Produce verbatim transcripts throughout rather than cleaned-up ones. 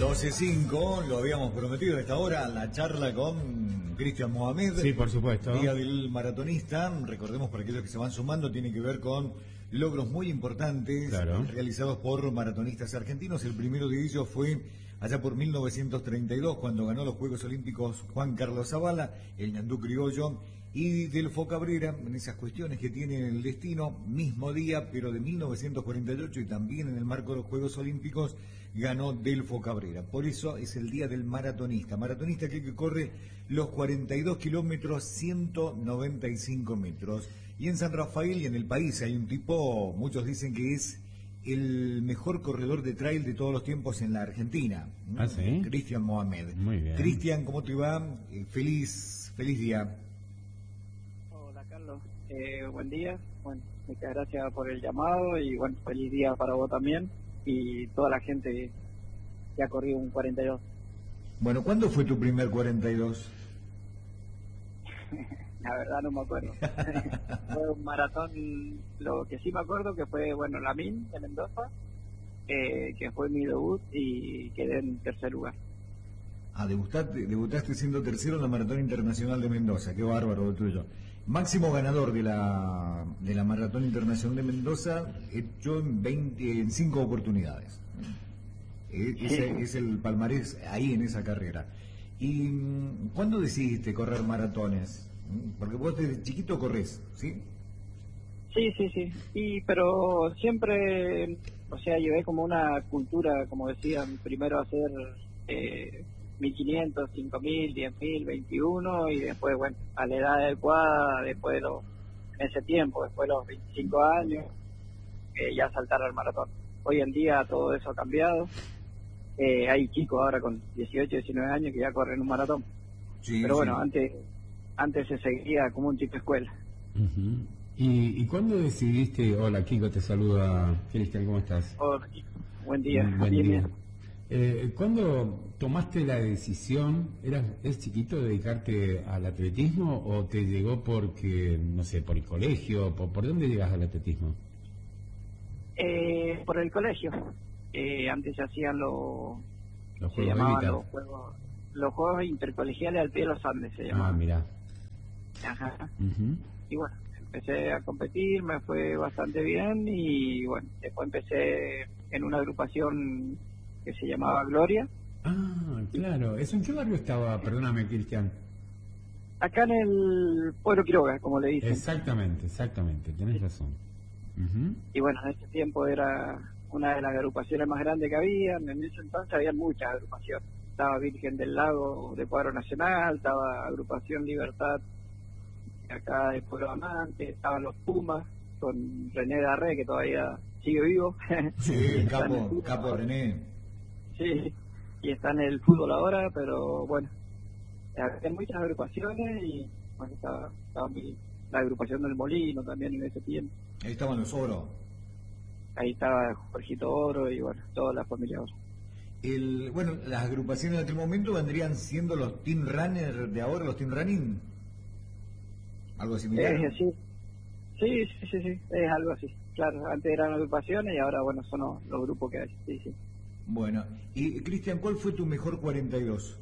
doce cinco, lo habíamos prometido a esta hora, la charla con Cristian Mohamed. Sí, por supuesto. Día del Maratonista. Recordemos, para aquellos que se van sumando, tiene que ver con logros muy importantes, claro, realizados por maratonistas argentinos. El primero de ellos fue allá por mil novecientos treinta y dos, cuando ganó los Juegos Olímpicos Juan Carlos Zavala, el ñandú criollo, y Delfo Cabrera, en esas cuestiones que tiene el destino, mismo día, pero de mil novecientos cuarenta y ocho, y también en el marco de los Juegos Olímpicos, ganó Delfo Cabrera. Por eso es el día del maratonista. Maratonista que, que corre los cuarenta y dos kilómetros, ciento noventa y cinco metros. Y en San Rafael y en el país hay un tipo, muchos dicen que es el mejor corredor de trail de todos los tiempos en la Argentina. ¿Ah, sí? Cristian Mohamed. Muy bien. Cristian, ¿cómo te va? Eh, feliz, feliz día. Hola, Carlos. Eh, buen día. Bueno, muchas gracias por el llamado y bueno, feliz día para vos también y toda la gente que ha corrido un cuarenta y dos. Bueno, ¿cuándo fue tu primer cuarenta y dos? La verdad no me acuerdo. Fue un maratón, lo que sí me acuerdo que fue, bueno, la M I N de Mendoza, eh, que fue mi debut y quedé en tercer lugar. Ah, debutaste, debutaste siendo tercero en la Maratón Internacional de Mendoza, qué bárbaro lo tuyo. Máximo ganador de la de la Maratón Internacional de Mendoza, hecho en veinte, en cinco oportunidades. Eh, ese es el palmarés ahí en esa carrera. ¿Y cuándo decidiste correr maratones? Porque vos desde chiquito corres, ¿sí? Sí, sí, sí. Y pero siempre, o sea, llevé como una cultura, como decían, primero hacer eh, mil quinientos, cinco mil, diez mil, veintiuno y después, bueno, a la edad adecuada, después de los, en ese tiempo, después de los veinticinco años, eh, ya saltar al maratón. Hoy en día todo eso ha cambiado. Eh, hay chicos ahora con dieciocho, diecinueve años que ya corren un maratón. Sí, pero bueno, sí. antes antes se seguía como un chico de escuela. Uh-huh. ¿Y, ¿Y cuándo decidiste? Hola, Kiko, te saluda. Cristian, ¿cómo estás? Hola, buen día. Mm, buen bien, día. bien. Eh, ¿Cuándo tomaste la decisión, eras es chiquito, de dedicarte al atletismo o te llegó porque, no sé, por el colegio? ¿Por, por dónde llegas al atletismo? Eh, por el colegio. Eh, antes se hacían los, Los se Juegos llamaban Evitas. los juegos, los juegos intercolegiales al pie de los Andes se Ah, llamaban. mira. Ajá. Uh-huh. Y bueno, empecé a competir, me fue bastante bien y bueno, después empecé en una agrupación que se llamaba Gloria. Ah, claro. ¿Eso en qué barrio estaba? Perdóname, Cristian. Acá en el Pueblo Quiroga, como le dicen. Exactamente, exactamente, tenés razón. Uh-huh. Y bueno, en ese tiempo era una de las agrupaciones más grandes que había. En ese entonces había muchas agrupaciones. Estaba Virgen del Lago de Cuadro Nacional, estaba Agrupación Libertad acá de Pueblo Amante, estaban los Pumas con René Darré, que todavía sigue vivo. Sí, el capo, capo René. Sí, y está en el fútbol ahora, pero bueno, había muchas agrupaciones y bueno, estaba, estaba mi, la agrupación del Molino también en ese tiempo. Ahí estaban los Oro. Ahí estaba Jorgito Oro y bueno, toda la familia Oro. El, bueno, las agrupaciones en aquel momento vendrían siendo los Team Runner de ahora, los Team Running. Algo similar. Eh, sí. sí, sí, sí, sí, es algo así. Claro, antes eran agrupaciones y ahora, bueno, son los, los grupos que hay. Sí, sí. Bueno, y Cristian, ¿cuál fue tu mejor cuarenta y dos?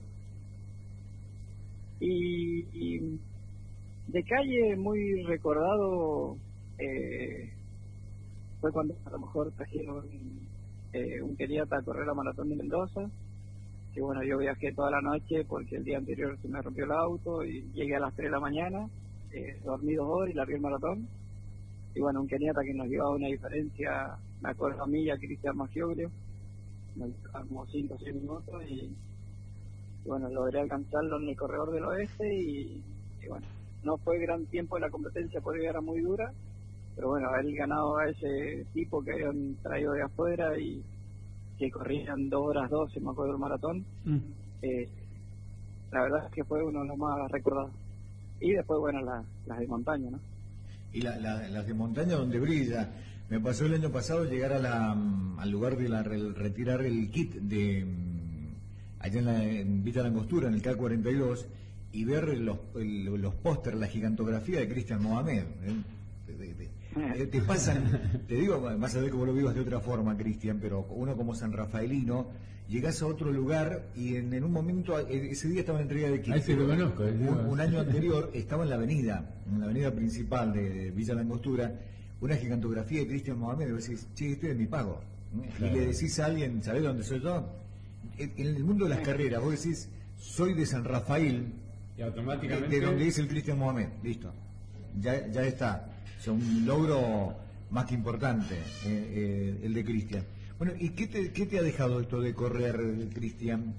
Y, y de calle muy recordado eh, fue cuando a lo mejor trajeron eh, un keniata a correr la maratón de Mendoza. Que bueno, yo viajé toda la noche porque el día anterior se me rompió el auto y llegué a las tres de la mañana, eh, dormí dos horas y largué el maratón. Y bueno, un keniata que nos llevaba una diferencia, me acuerdo a mí y a Cristian Magioglio, nos llevaba como cinco o seis minutos y, y bueno, logré alcanzarlo en el corredor del oeste y, y bueno, no fue gran tiempo de la competencia porque era muy dura, pero bueno, haber ganado a ese tipo que habían traído de afuera y que corrían dos horas doce, me acuerdo del maratón, mm. eh, la verdad es que fue uno de los más recordados. Y después, bueno, la, las de montaña, ¿no? Y la, la, las de montaña donde brilla. Me pasó el año pasado llegar a la, al lugar de la, retirar el kit de allá en, la, en Villa Langostura, en el K cuarenta y dos, y ver los, el, los pósteres, la gigantografía de Cristian Mohamed. ¿eh? De, de, Eh, te pasan, te digo, más allá de que vos lo vivas de otra forma, Cristian, pero uno como San Rafaelino, llegás a otro lugar y en, en un momento, ese día estaba en la entrega de Ahí se lo conozco. un, un año anterior estaba en la avenida, en la avenida principal de, de Villa La Angostura, una gigantografía de Cristian Mohamed, y vos decís, che, este es mi pago. Claro. Y le decís a alguien, ¿sabés dónde soy yo? En, en el mundo de las carreras, vos decís, soy de San Rafael, y automáticamente... de, de donde es el Cristian Mohamed, listo. Ya, ya está. O sea, un logro más que importante, eh, eh, el de Cristian. Bueno, ¿y qué te, qué te ha dejado esto de correr, Cristian?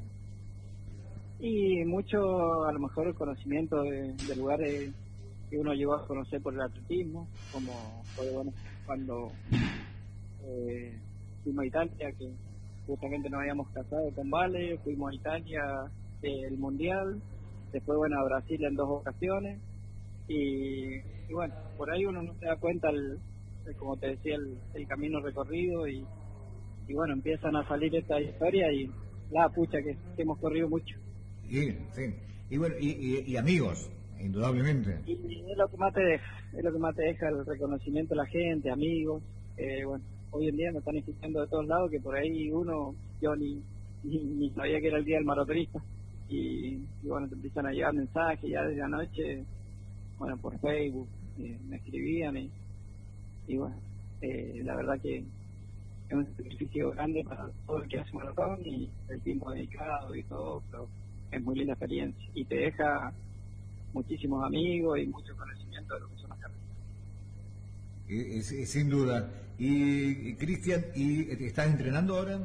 Y mucho, a lo mejor, el conocimiento de, de lugares que uno llegó a conocer por el atletismo, como fue, bueno, cuando eh, fuimos a Italia, que justamente nos habíamos casado con Vale, fuimos a Italia eh, el Mundial, después, bueno, a Brasil en dos ocasiones, y, y bueno, por ahí uno no se da cuenta, el, el, como te decía, el, el camino recorrido, y, y bueno, empiezan a salir esta historia y la pucha que, que hemos corrido mucho. Sí, sí. Y bueno, y, y, y amigos, indudablemente. Y, y es lo que más te deja, es lo que más te deja el reconocimiento de la gente, amigos. Eh, bueno, hoy en día me están insistiendo de todos lados que por ahí uno, yo ni, ni, ni sabía que era el día del maratonista. Y, y bueno, te empiezan a llegar mensajes ya desde anoche, bueno, por Facebook, eh, me escribían y, y bueno, eh, la verdad que es un sacrificio grande para todo el que hace maratón y el tiempo dedicado y todo, pero es muy linda experiencia y te deja muchísimos amigos y mucho conocimiento de lo que son las carreras. Es, es, sin duda. Y, Cristian, ¿y estás entrenando ahora?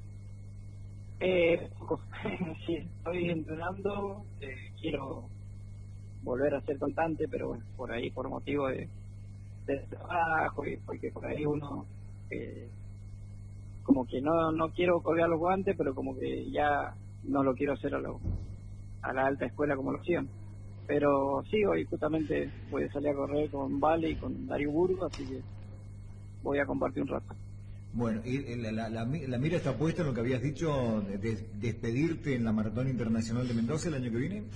Eh, poco. Sí, estoy entrenando, eh, quiero volver a ser cantante, pero bueno, por ahí, por motivo de, de trabajo y porque por ahí uno, eh, como que no no quiero colgar los guantes, pero como que ya no lo quiero hacer a, lo, a la alta escuela como lo hacían. Pero sí, hoy justamente voy a salir a correr con Vale y con Darío Burgo, así que voy a compartir un rato. Bueno, y la, la, la, la mira está puesta en lo que habías dicho, de, de despedirte en la Maratón Internacional de Mendoza el año que viene.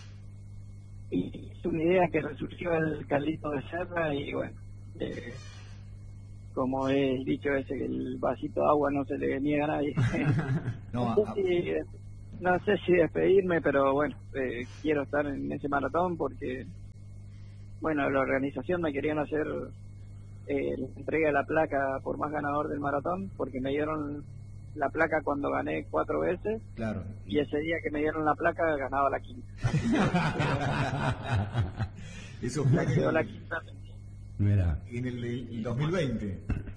Y es una idea que resurgió el Carlito de Serra y bueno, eh, como he dicho ese, que el vasito de agua no se le niega a nadie. no, no, sé si, no sé si despedirme, pero bueno, eh, quiero estar en ese maratón porque, bueno, la organización me querían hacer eh, la entrega de la placa por más ganador del maratón, porque me dieron la placa cuando gané cuatro veces, claro, y ese día que me dieron la placa ganaba la quinta. Eso fue quedó la quinta. Mira. En el, el dos mil veinte.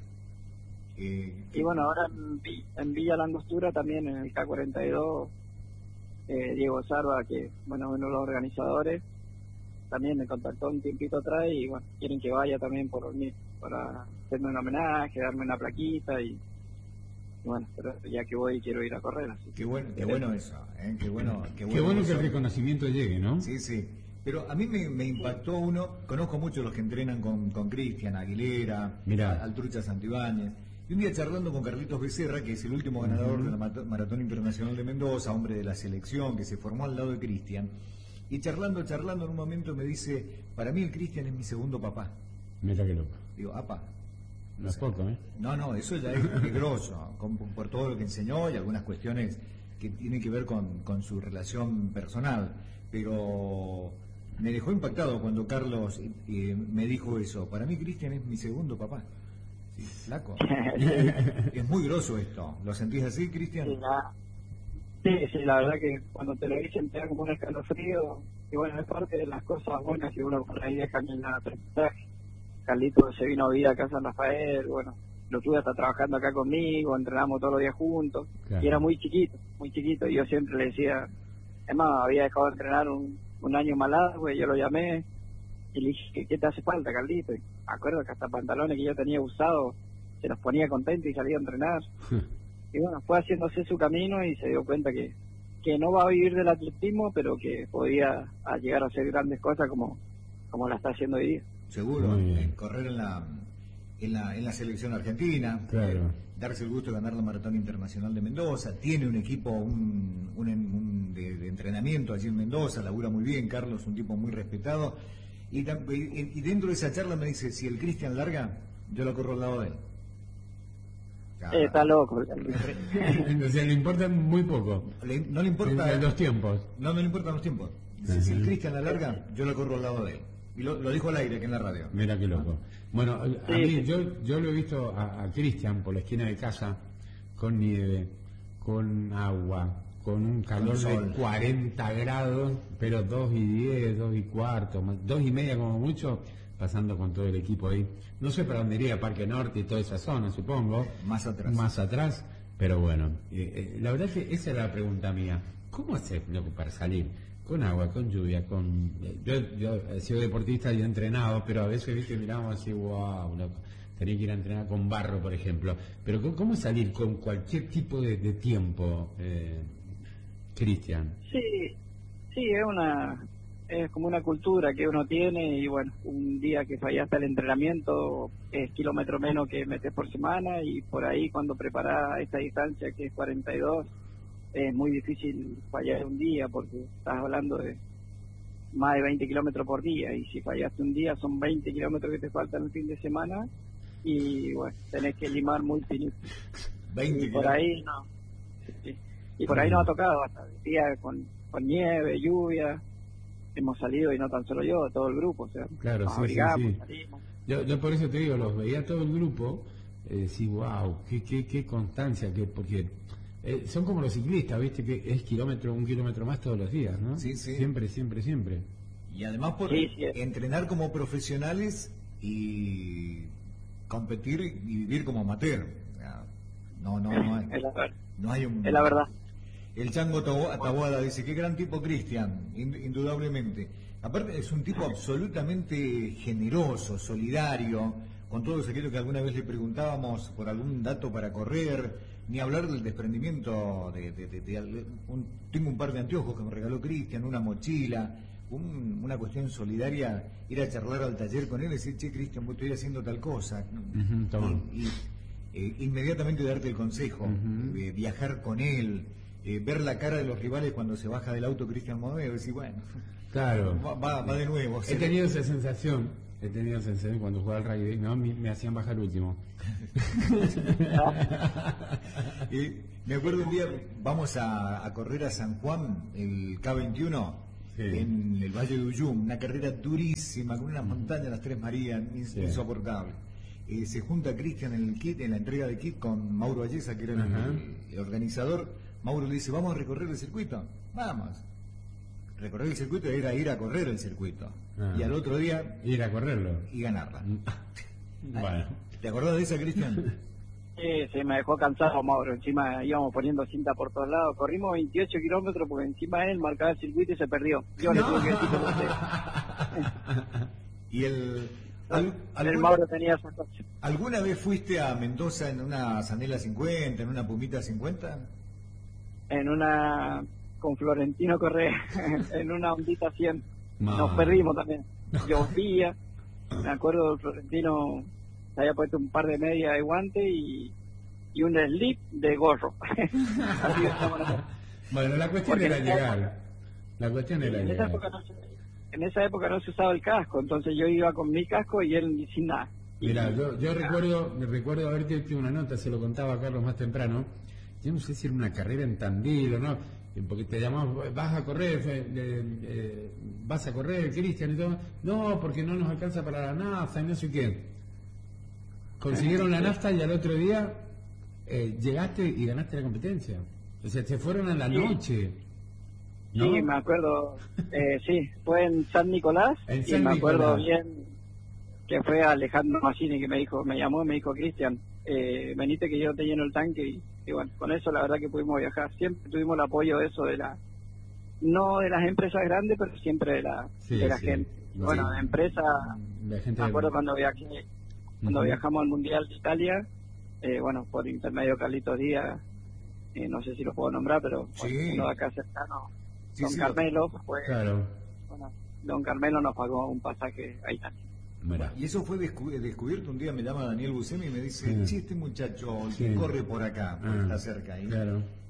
Eh, y bueno, ahora en, en Villa La Angostura también, en el K cuarenta y dos, eh, Diego Sarva, que bueno, uno de los organizadores, también me contactó un tiempito atrás y bueno, quieren que vaya también por mí, para hacerme un homenaje, darme una plaquita y, y bueno, pero ya que voy quiero ir a correr. Así qué bueno, qué bueno eso, ¿eh? Qué bueno, qué bueno, qué bueno que eso. El reconocimiento llegue, ¿no? Sí, sí. Pero a mí me, me impactó uno, conozco mucho los que entrenan con, con Cristian Aguilera, Mirá. Altrucha Santibáñez, y un día charlando con Carlitos Becerra, que es el último ganador uh-huh. de la Maratón Internacional de Mendoza, hombre de la selección, que se formó al lado de Cristian, y charlando, charlando en un momento me dice, para mí el Cristian es mi segundo papá. Mira qué loco. Digo, apa. No es poco, ¿eh? No, no, eso ya es, es grosso, con, por todo lo que enseñó y algunas cuestiones que tienen que ver con, con su relación personal, pero me dejó impactado cuando Carlos eh, me dijo eso. Para mí Cristian es mi segundo papá. Sí, flaco. Es muy grosso esto. ¿Lo sentís así, Cristian? Sí, la, sí, sí, la verdad que cuando te lo dicen te da como un escalofrío. Y bueno, es parte de las cosas buenas que uno por ahí deja en el aprendizaje. Carlito se vino a vivir acá a San Rafael, bueno, lo tuve hasta trabajando acá conmigo, entrenamos todos los días juntos. Claro. Y era muy chiquito, muy chiquito. Y yo siempre le decía, es más, había dejado de entrenar un, un año más largo, y yo lo llamé y le dije, ¿qué te hace falta, Carlito? Y me acuerdo que hasta pantalones que yo tenía usados se los ponía contento y salía a entrenar. Y bueno, fue haciéndose su camino y se dio cuenta que, que no va a vivir del atletismo, pero que podía a llegar a hacer grandes cosas como, como la está haciendo hoy día. Seguro, eh, correr en la, en la en la selección argentina, claro. eh, darse el gusto de ganar la Maratón Internacional de Mendoza, tiene un equipo un, un, un de, de entrenamiento allí en Mendoza, labura muy bien, Carlos, un tipo muy respetado, Y, y, y dentro de esa charla me dice, si el Cristian larga, yo lo corro al lado de él. Eh, está loco. O sea, le importa muy poco. Le, no le importa... En los tiempos. No, no le importan los tiempos. Dice, uh-huh. Si el Cristian la larga, yo lo corro al lado de él. Y lo, lo dijo al aire, que en la radio. Mira qué loco. Bueno, a sí. mí, yo, yo lo he visto a, a Cristian por la esquina de casa, con nieve, con agua, con un calor con de cuarenta grados, pero dos y diez, dos y cuarto, dos y media como mucho, pasando con todo el equipo ahí. No sé para dónde iría, Parque Norte y toda esa zona, supongo. Más atrás. Más atrás, pero bueno, eh, eh, la verdad es que esa es la pregunta mía. ¿Cómo hacer para salir? Con agua, con lluvia, con... Yo, yo he sido deportista y he entrenado, pero a veces, viste, miramos así, wow, loco. Tenía que ir a entrenar con barro, por ejemplo. Pero ¿cómo salir con cualquier tipo de, de tiempo, eh, Cristian? Sí, sí, es una... es como una cultura que uno tiene y bueno, un día que fallaste el entrenamiento es kilómetro menos que metes por semana y por ahí cuando preparás esta distancia que es cuarenta y dos es muy difícil fallar un día porque estás hablando de más de veinte kilómetros por día y si fallaste un día son veinte kilómetros que te faltan el fin de semana y bueno, tenés que limar muy finito. veinte y por ahí no. Sí, y por ahí nos ha tocado hasta días con, con nieve, lluvia. Hemos salido y no tan solo yo, todo el grupo, o sea, claro, nos sí, abrigamos, sí, sí. salimos. Yo, yo por eso te digo, los veía todo el grupo, eh, sí, wow, qué, qué, qué constancia, que porque eh, son como los ciclistas, viste, que es kilómetro, un kilómetro más todos los días, ¿no? Sí, sí. Siempre, siempre, siempre. Y además por sí, sí, entrenar como profesionales y competir y vivir como amateur. No, no, no hay, es la, no hay un... Es la verdad. El Chango Taboada dice, qué gran tipo Cristian, indudablemente. Aparte es un tipo absolutamente generoso, solidario, con todos aquellos que alguna vez le preguntábamos por algún dato para correr, ni hablar del desprendimiento de... de, de, de un, tengo un par de anteojos que me regaló Cristian, una mochila, un, una cuestión solidaria, ir a charlar al taller con él y decir, che Cristian, estoy haciendo tal cosa. Uh-huh, y, y eh, inmediatamente darte el consejo, uh-huh. eh, viajar con él. Eh, ver la cara de los rivales cuando se baja del auto Cristian Moneo y decir, bueno, claro, va, va, va de nuevo. He tenido esa sensación, he tenido esa sensación cuando jugaba al rugby, no, me, me hacían bajar último. Y me acuerdo un día, vamos a, a correr a San Juan, el K veintiuno, sí. En el Valle de Uyum, una carrera durísima, con unas montañas, las Tres Marías, sí. Insoportable. Eh, se junta Cristian en el kit, en la entrega de kit con Mauro Ayesa, que era el, el, el organizador. Mauro le dice, ¿vamos a recorrer el circuito? Vamos. Recorrer el circuito era ir a correr el circuito. Ah. Y al otro día... Ir a correrlo. Y ganarla. Bueno. ¿Te acordás de esa, Cristian? Sí, sí, me dejó cansado Mauro. Encima íbamos poniendo cinta por todos lados. Corrimos veintiocho kilómetros porque encima él marcaba el circuito y se perdió. Yo no. le tuve que decir cómo se... Y el... Al, el Mauro tenía esa cosa. ¿Alguna vez fuiste a Mendoza en una Sanela cincuenta, en una Pumita cincuenta? En una con Florentino Correa, en una Hondita cien. Man. Nos perdimos también. Llovía, me acuerdo, Florentino se había puesto un par de medias de guante y, y un slip de gorro. Bueno, la cuestión Porque era llegar. La cuestión era en llegar. Esa época no se, en esa época no se usaba el casco, entonces yo iba con mi casco y él sin nada. Mira, yo, yo recuerdo, me recuerdo haberte hecho una nota, se lo contaba a Carlos más temprano. Yo no sé si era una carrera en Tandil o no, porque te llamamos, vas a correr, eh, eh, vas a correr, Cristian, y todo. No, porque no nos alcanza para la nafta y no sé qué. Consiguieron la nafta y al otro día eh, llegaste y ganaste la competencia. O sea, se fueron a la sí. noche. ¿No? Sí, me acuerdo, eh, sí, fue en San Nicolás en y San me acuerdo Nicolás. bien que fue Alejandro Massini que me dijo, me llamó y me dijo, Cristian, eh, venite que yo te lleno el tanque y, y bueno, con eso la verdad que pudimos viajar. Siempre tuvimos el apoyo de eso, de la no de las empresas grandes, pero siempre de la, sí, de la sí. gente. Sí. Bueno, de empresa, la gente me acuerdo de... cuando viajé, cuando uh-huh. viajamos al Mundial de Italia, eh, bueno, por intermedio de Carlitos Díaz, eh, no sé si lo puedo nombrar, pero sí. bueno, uno de acá cercano, sí, Don sí. Carmelo, fue, Claro. bueno, Don Carmelo nos pagó un pasaje a Italia. Mira. Y eso fue descu descubierto. Un día me llama Daniel Buscemi y me dice, sí. che, este muchacho sí. que corre por acá, porque ah, está cerca ahí. Claro.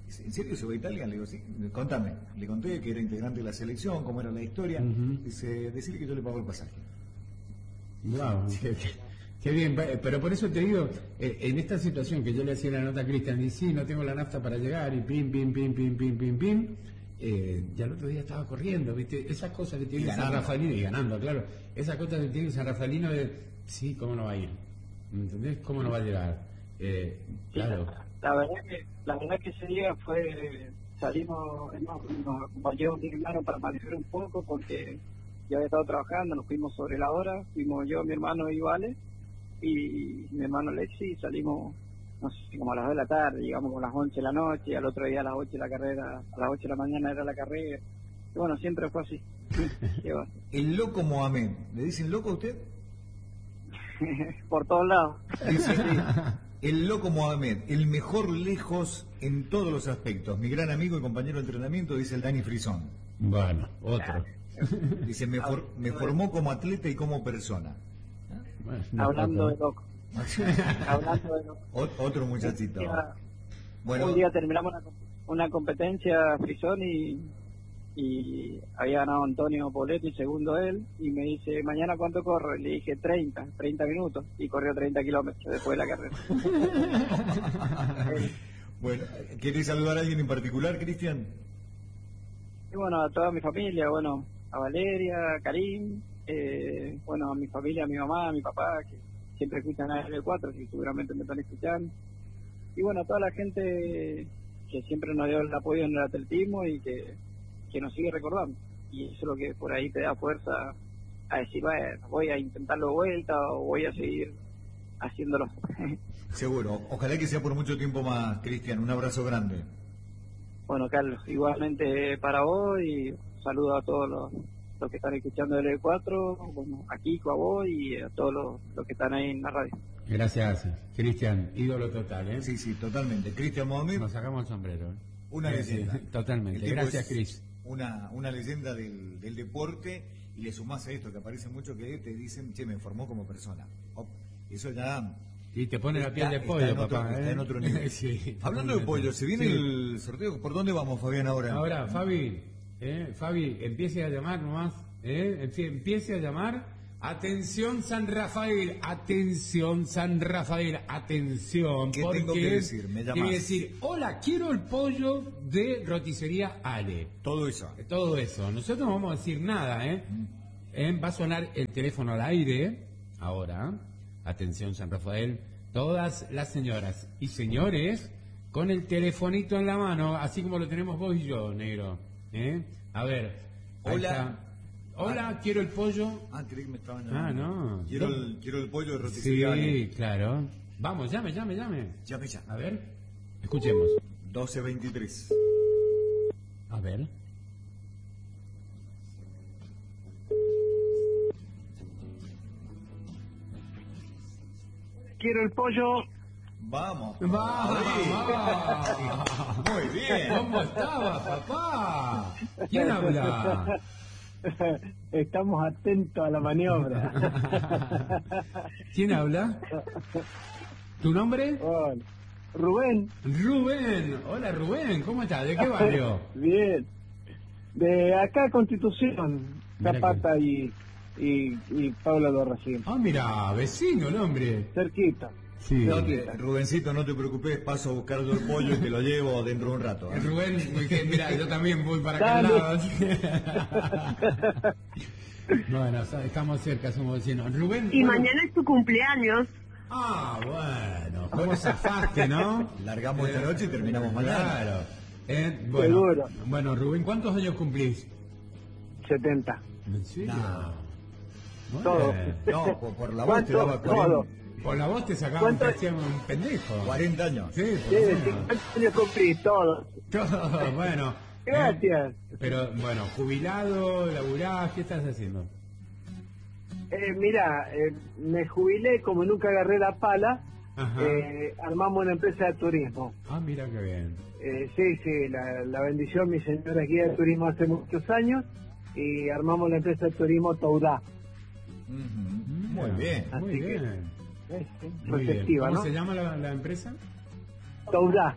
¿En serio se va a Italia? Le digo, sí, contame. Le conté que era integrante de la selección, cómo era la historia. Uh-huh. Dice, decirle que yo le pago el pasaje. Wow, qué, qué, qué bien. Pero por eso te digo, eh, en esta situación que yo le hacía la nota a Cristian, y sí, no tengo la nafta para llegar, y pim, pim, pim, pim, pim, pim, pim, eh, ya el otro día estaba corriendo, ¿viste? Esas cosas que tiene San Rafaelino, y ganando, claro. Esas cosas que tiene San Rafaelino de, sí, ¿cómo no va a ir? ¿Me entendés? ¿Cómo no va a llegar? Eh, claro. La verdad que la verdad que ese día fue salimos nos, nos acompañó mi hermano para manejar un poco porque yo había estado trabajando, nos fuimos sobre la hora, fuimos yo, mi hermano y Vale y mi hermano Lexi y salimos no sé como a las dos de la tarde, llegamos como a las once de la noche y al otro día a las ocho la carrera, a las ocho de la mañana era la carrera y bueno, siempre fue así. El loco Mohamed, ¿le dicen loco a usted? Por todos lados. Dice, el loco Mohamed, el mejor lejos en todos los aspectos. Mi gran amigo y compañero de entrenamiento, dice el Dani Frisón. Bueno, otro. Dice, me, for, me formó como atleta y como persona. Bueno, no Hablando de loco. Hablando de loco. O, otro muchachito. Un día, bueno, un día terminamos una, una competencia, Frisón, y... y había ganado Antonio Poletti, segundo él, y me dice, ¿mañana cuánto corro? Le dije treinta, treinta minutos, y corrió treinta kilómetros después de la carrera. Bueno, ¿querés saludar a alguien en particular, Cristian? Y bueno, a toda mi familia, bueno, a Valeria, a Karim, eh, bueno, a mi familia, a mi mamá, a mi papá, que siempre escuchan a L cuatro, que seguramente me están escuchando, y bueno, a toda la gente que siempre nos dio el apoyo en el atletismo y que que nos sigue recordando, y eso es lo que por ahí te da fuerza a decir, bueno, voy a intentarlo de vuelta o voy a seguir haciéndolo. Seguro, ojalá que sea por mucho tiempo más, Cristian, un abrazo grande. Bueno, Carlos, igualmente para vos y saludo a todos los, los que están escuchando el E cuatro, bueno, a Kiko, a vos y a todos los, los que están ahí en la radio. Gracias, Cristian, ídolo total, ¿eh? Sí, sí, totalmente. Cristian Mohamed. Nos sacamos el sombrero, ¿eh? Una leyenda. Sí, totalmente. Gracias, Cris. Una, una leyenda del, del deporte, y le sumás a esto que aparece mucho que te dicen, che, me formó como persona. Oh, eso ya... Y te pone está, la piel de pollo, está papá. Otro, ¿eh? Está en otro nivel. Sí, hablando de pollo, se viene sí. el sorteo. ¿Por dónde vamos, Fabián, ahora? Ahora, Fabi, eh, Fabi, empiece a llamar nomás. Eh, empiece a llamar. Atención, San Rafael. Atención, San Rafael. Atención. ¿Qué porque tengo que decir? Me llamas. decir, hola, quiero el pollo de roticería Ale. Todo eso. Todo eso. Nosotros no vamos a decir nada, ¿eh? Mm. eh va a sonar el teléfono al aire. Ahora. Atención, San Rafael, todas las señoras y señores con el telefonito en la mano, así como lo tenemos vos y yo, negro. ¿Eh? A ver. Hola. Hola, ah, quiero el pollo. Ah, creí que me estaban llamando. Ah, no. Quiero el, quiero el pollo de roticería. Sí, claro. Vamos, llame, llame, llame. Llame ya. A ver, escuchemos. doce veintitrés. A ver. Quiero el pollo. Vamos. Vamos. Muy bien. ¿Cómo estaba, papá? ¿Quién habla? Estamos atentos a la maniobra. ¿Quién habla? ¿Tu nombre? Hola. Rubén. Rubén. Hola, Rubén. ¿Cómo estás? ¿De qué barrio? Bien. De acá, Constitución. Zapata y... Y, y Pablo Dorracín. Ah, mira, vecino el hombre. Cerquita. Sí. No te, Rubencito, no te preocupes, paso a buscar yo el pollo y te lo llevo dentro de un rato. ¿eh? Rubén, mira, yo también voy para acá al lado. Bueno, estamos cerca, somos vecinos. Rubén. Y bueno. Mañana es tu cumpleaños. Ah, bueno, ¿cómo zafaste, no? Largamos esta noche y terminamos mañana. Claro. Eh, bueno, Seguro. Bueno, Rubén, ¿cuántos años cumplís? setenta. ¿En serio? No. Bueno. Todo. No, por, por la voz te daba cuarenta. Todo. Por la voz te sacaban un, un pendejo. cuarenta años. Sí, por Sí, lo cincuenta años cumplí, todo. Todo, bueno. Gracias. Eh, pero, bueno, jubilado, laburás, ¿qué estás haciendo? Eh, mira, eh, me jubilé, como nunca agarré la pala, eh, armamos una empresa de turismo. Ah, mira qué bien. Eh, sí, sí, la, la bendición, mi señora es guía de turismo hace muchos años, y armamos la empresa de turismo Toudá. Uh-huh. Muy bien. Muy Así bien. Que, eh, Muy receptiva, bien. ¿Cómo ¿no? se llama la, la empresa? Toudá.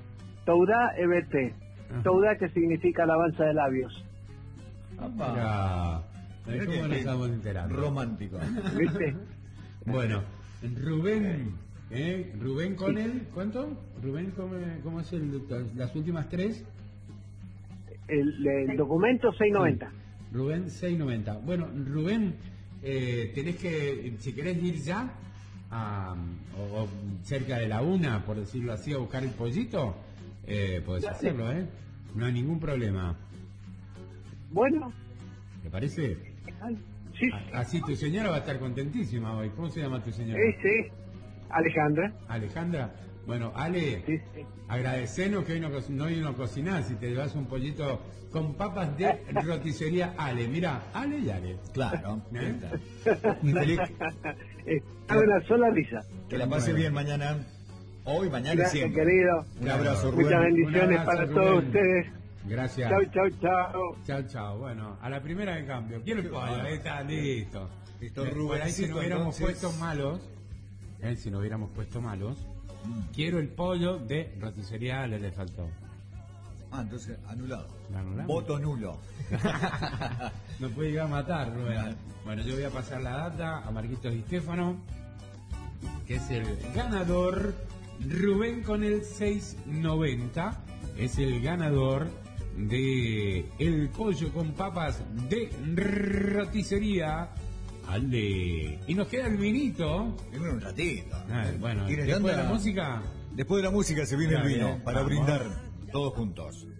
Toudá E B T. Toudá, que significa alabanza de labios. Mira, ¿cómo nos estamos enterando? Romántico. ¿Viste? Bueno, Rubén, ¿eh? Rubén con él, ¿cuánto? Rubén, ¿cómo, cómo es el, las últimas tres? El, el documento seiscientos noventa. Rubén seiscientos noventa. Bueno, Rubén, eh, tenés que, si querés ir ya, a, o, o cerca de la una, por decirlo así, a buscar el pollito, eh, podés Dale. hacerlo, ¿eh? No hay ningún problema. Bueno. ¿Te parece? Sí. A- Así tu señora va a estar contentísima hoy. ¿Cómo se llama tu señora? Sí, sí. Alejandra. Alejandra. Bueno, Ale, Sí, sí. agradecenos que hoy no, co- no vino a cocinar. Si te llevas un pollito con papas de roticería Ale. Mira, Ale y Ale. Claro. ¿Eh? Feliz, Está una sola risa. que la pase bien mañana. Hoy, mañana y Gracias, siempre. querido. Un abrazo, Muchas Rubén. bendiciones Un para abrazo, todos Rubén. ustedes. Gracias. Chau, chau, chau. Chao, chao. Bueno, a la primera de cambio. Quiero el pollo. Ahí está, listo. Listo, Eh, por ahí si Rubencito, nos hubiéramos entonces. puesto malos, eh, si nos hubiéramos puesto malos, quiero el pollo de roticería Ale, le faltó. Ah, entonces, anulado. ¿La anulamos? Voto nulo. No puede llegar a matar, Rubén. Bueno, yo voy a pasar la data a Marquitos Di Stefano, que es el ganador. Rubén con el seiscientos noventa es el ganador de el pollo con papas de roticería Ale. Y nos queda el vinito. En un ratito. Ah, bueno, ¿Tienes después de tanta- la música. Después de la música se viene Ya, el vino bien, para vamos. brindar todos juntos.